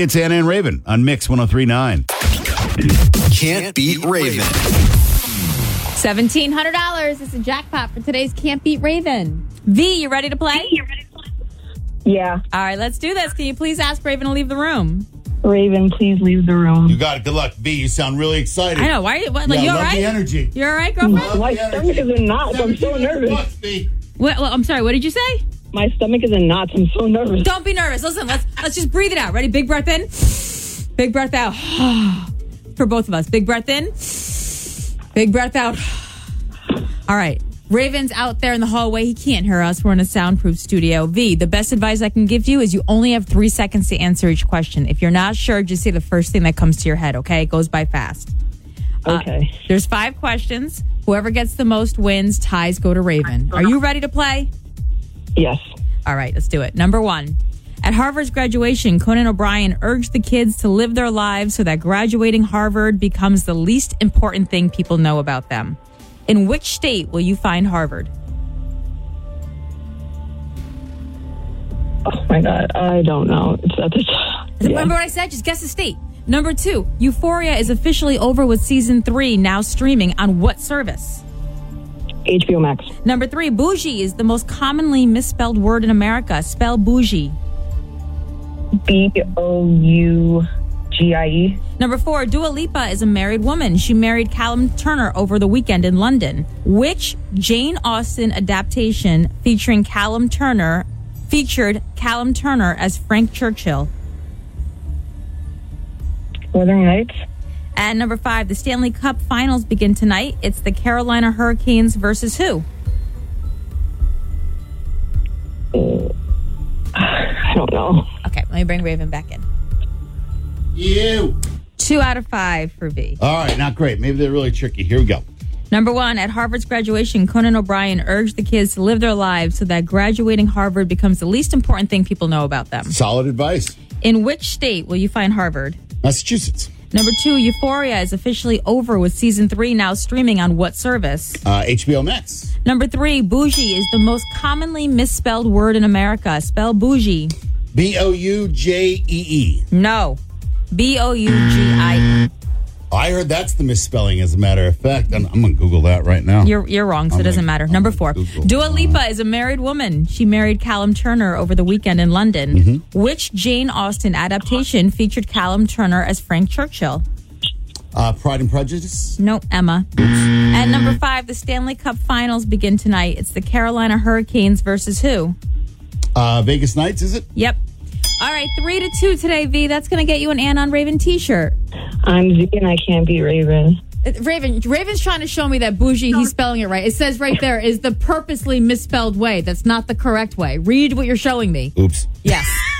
It's Anna and Raven on Mix 103.9. Can't beat Raven. $1,700 is the jackpot for today's Can't Beat Raven. V, you ready to play? Yeah. All right, let's do this. Can you please ask Raven to leave the room? Raven, please leave the room. You got it. Good luck. V, you sound really excited. I know. Why? What, like, Yeah, you all love right? the energy. You all right, girlfriend? My stomach is in knots. I'm so nervous. Well, I'm sorry. What did you say? My stomach is in knots. I'm so nervous. Don't be nervous. Listen, let's just breathe it out. Ready? Big breath in. Big breath out. For both of us. Big breath in. Big breath out. All right. Raven's out there in the hallway. He can't hear us. We're in a soundproof studio. V, the best advice I can give you is you only have 3 seconds to answer each question. If you're not sure, just say the first thing that comes to your head, okay? It goes by fast. Okay. There's 5 questions. Whoever gets the most wins. Ties go to Raven. Are you ready to play? Yes. All right, let's do it. Number 1. At Harvard's graduation, Conan O'Brien urged the kids to live their lives so that graduating Harvard becomes the least important thing people know about them. In which state will you find Harvard? Oh, my God. I don't know. It's at the Remember what I said? Just guess the state. Number 2, Euphoria is officially over with season 3 now streaming on what service? HBO Max. Number 3, bougie is the most commonly misspelled word in America. Spell bougie. Bougie. Number 4, Dua Lipa is a married woman. She married Callum Turner over the weekend in London. Which Jane Austen adaptation featured Callum Turner as Frank Churchill? Wuthering Heights. And number 5, the Stanley Cup Finals begin tonight. It's the Carolina Hurricanes versus who? I don't know. Okay, let me bring Raven back in. You. 2 out of 5 for V. All right, not great. Maybe they're really tricky. Here we go. Number 1, at Harvard's graduation, Conan O'Brien urged the kids to live their lives so that graduating Harvard becomes the least important thing people know about them. Solid advice. In which state will you find Harvard? Massachusetts. Number 2, Euphoria is officially over with season 3 now streaming on what service? HBO Max. Number 3, bougie is the most commonly misspelled word in America. Spell bougie. Boujee. No. Bougie. I heard that's the misspelling, as a matter of fact. I'm going to Google that right now. You're wrong, so it doesn't matter. Number 4, Dua Lipa is a married woman. She married Callum Turner over the weekend in London. Mm-hmm. Which Jane Austen adaptation featured Callum Turner as Frank Churchill? Pride and Prejudice? No, Emma. And number 5, the Stanley Cup Finals begin tonight. It's the Carolina Hurricanes versus who? Vegas Knights, is it? Yep. All right, 3-2 today, V. That's going to get you an Ann on Raven t-shirt. I'm Z and I can't beat Raven. Raven's trying to show me that bougie, he's spelling it right. It says right there is the purposely misspelled way. That's not the correct way. Read what you're showing me. Oops. Yes.